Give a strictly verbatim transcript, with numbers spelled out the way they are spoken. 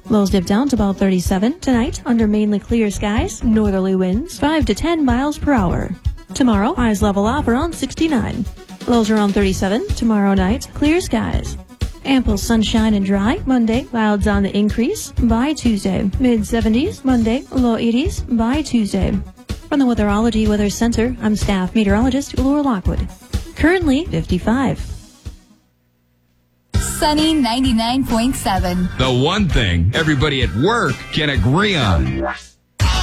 Lows dip down to about thirty-seven. Tonight, under mainly clear skies, northerly winds, five to ten miles per hour. Tomorrow, highs level off around sixty-nine. Lows around thirty-seven. Tomorrow night, clear skies. Ample sunshine and dry. Monday, clouds on the increase. By Tuesday, mid seventies. Monday, low eighties. By Tuesday. From the Weatherology Weather Center, I'm staff meteorologist Laura Lockwood. Currently fifty-five. Sunny ninety-nine point seven. The one thing everybody at work can agree on.